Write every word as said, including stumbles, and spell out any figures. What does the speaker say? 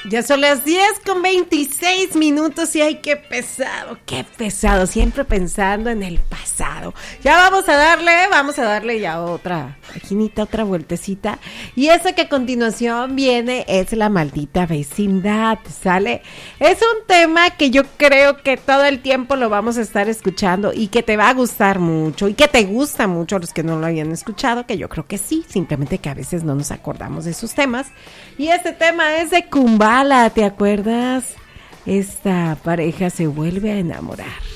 Ya son las diez con veintiséis minutos y ay, qué pesado, qué pesado, siempre pensando en el pasado. Ya vamos a darle, vamos a darle ya otra paginita, otra vueltecita. Y eso que a continuación viene es la maldita vecindad, ¿sale? Es un tema que yo creo que todo el tiempo lo vamos a estar escuchando y que te va a gustar mucho y que te gusta mucho a los que no lo hayan escuchado, que yo creo que sí, simplemente que a veces no nos acordamos de sus temas. Y este tema es de Kumbala, ¿te acuerdas? Esta pareja se vuelve a enamorar.